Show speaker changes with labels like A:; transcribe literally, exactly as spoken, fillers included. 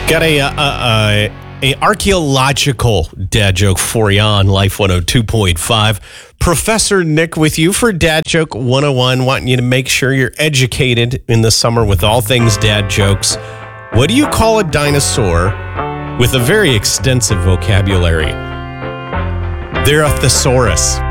A: Got a, uh, uh, a archaeological dad joke for you on Life one oh two point five. Professor Nick with you for Dad Joke one oh one, wanting you to make sure you're educated in the summer with all things dad jokes. What do you call a dinosaur with a very extensive vocabulary? They're a thesaurus.